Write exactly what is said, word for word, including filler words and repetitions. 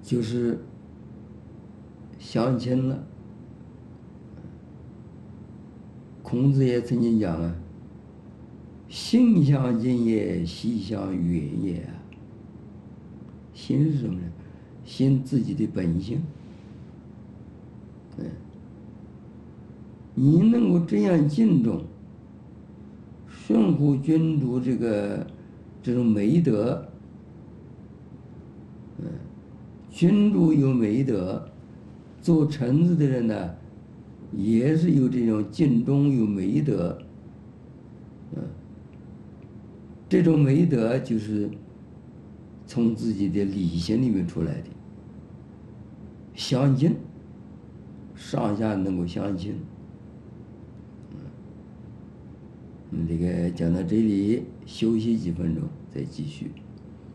就是相亲了。孔子也曾经讲啊，性相近也，习相远也啊。心是什么呢？心自己的本性。嗯，你能够这样敬重、顺乎君主这个这种美德，嗯，君主有美德，做臣子的人呢，也是有这种敬重、有美德，嗯，这种美德就是从自己的理性里面出来的，相近，上下能够相亲。嗯，这个讲到这里，休息几分钟，再继续。